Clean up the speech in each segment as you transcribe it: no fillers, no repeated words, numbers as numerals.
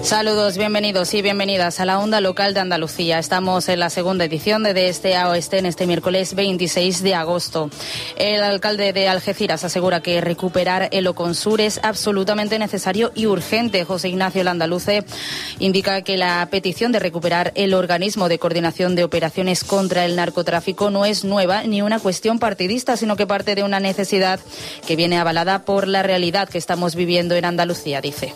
Saludos, bienvenidos y bienvenidas a la Onda Local de Andalucía. Estamos en la segunda edición de Este a Oeste en este miércoles 26 de agosto. El alcalde de Algeciras asegura que recuperar el Oconsur es absolutamente necesario y urgente. José Ignacio Landaluce indica que la petición de recuperar el organismo de coordinación de operaciones contra el narcotráfico no es nueva ni una cuestión partidista, sino que parte de una necesidad que viene avalada por la realidad que estamos viviendo en Andalucía, dice.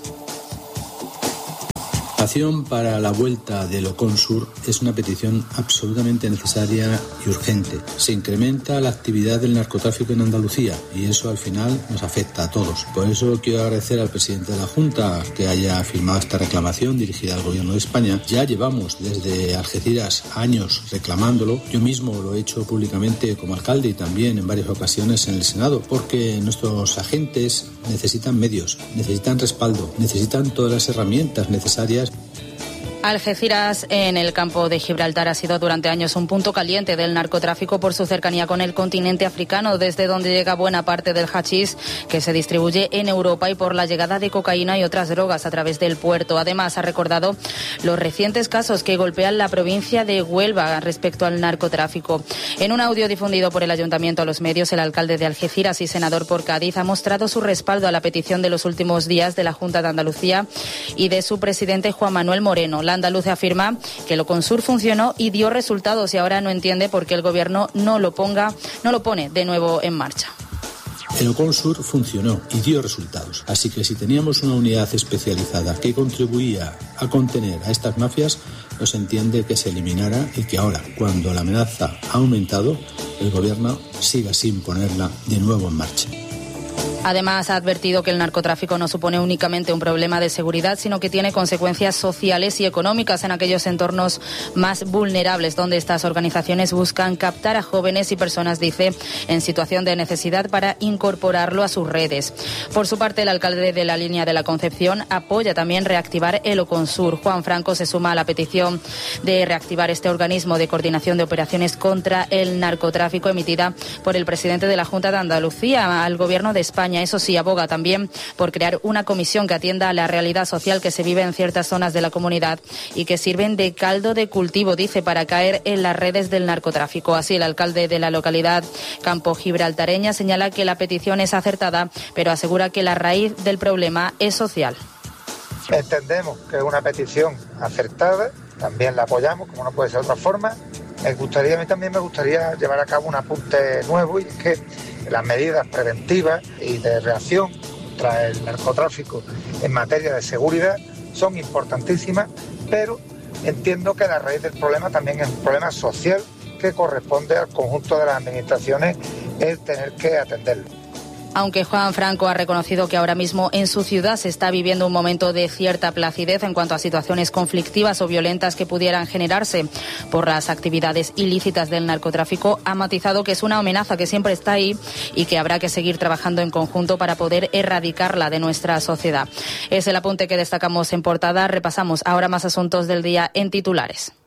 La petición para la vuelta del Oconsur es una petición absolutamente necesaria y urgente. Se incrementa la actividad del narcotráfico en Andalucía y eso al final nos afecta a todos. Por eso quiero agradecer al presidente de la Junta que haya firmado esta reclamación dirigida al Gobierno de España. Ya llevamos desde Algeciras años reclamándolo. Yo mismo lo he hecho públicamente como alcalde y también en varias ocasiones en el Senado, porque nuestros agentes necesitan medios, necesitan respaldo, necesitan todas las herramientas necesarias. Algeciras, en el campo de Gibraltar, ha sido durante años un punto caliente del narcotráfico por su cercanía con el continente africano, desde donde llega buena parte del hachís que se distribuye en Europa, y por la llegada de cocaína y otras drogas a través del puerto. Además, ha recordado los recientes casos que golpean la provincia de Huelva respecto al narcotráfico. En un audio difundido por el Ayuntamiento a los medios, el alcalde de Algeciras y senador por Cádiz ha mostrado su respaldo a la petición de los últimos días de la Junta de Andalucía y de su presidente Juan Manuel Moreno. Landaluce afirma que el Oconsur funcionó y dio resultados y ahora no entiende por qué el Gobierno no lo pone de nuevo en marcha. El Oconsur funcionó y dio resultados. Así que si teníamos una unidad especializada que contribuía a contener a estas mafias, no se entiende que se eliminara y que ahora, cuando la amenaza ha aumentado, el Gobierno siga sin ponerla de nuevo en marcha. Además, ha advertido que el narcotráfico no supone únicamente un problema de seguridad, sino que tiene consecuencias sociales y económicas en aquellos entornos más vulnerables, donde estas organizaciones buscan captar a jóvenes y personas, dice, en situación de necesidad para incorporarlo a sus redes. Por su parte, el alcalde de la Línea de la Concepción apoya también reactivar el Oconsur. Juan Franco se suma a la petición de reactivar este organismo de coordinación de operaciones contra el narcotráfico emitida por el presidente de la Junta de Andalucía al Gobierno de España. Eso sí, aboga también por crear una comisión que atienda a la realidad social que se vive en ciertas zonas de la comunidad y que sirven de caldo de cultivo, dice, para caer en las redes del narcotráfico. Así, el alcalde de la localidad campo gibraltareña señala que la petición es acertada, pero asegura que la raíz del problema es social. Entendemos que es una petición acertada, también la apoyamos, como no puede ser de otra forma. A mí también me gustaría llevar a cabo un apunte nuevo, y es que las medidas preventivas y de reacción contra el narcotráfico en materia de seguridad son importantísimas, pero entiendo que la raíz del problema también es un problema social que corresponde al conjunto de las administraciones el tener que atenderlo. Aunque Juan Franco ha reconocido que ahora mismo en su ciudad se está viviendo un momento de cierta placidez en cuanto a situaciones conflictivas o violentas que pudieran generarse por las actividades ilícitas del narcotráfico, ha matizado que es una amenaza que siempre está ahí y que habrá que seguir trabajando en conjunto para poder erradicarla de nuestra sociedad. Es el apunte que destacamos en portada. Repasamos ahora más asuntos del día en titulares.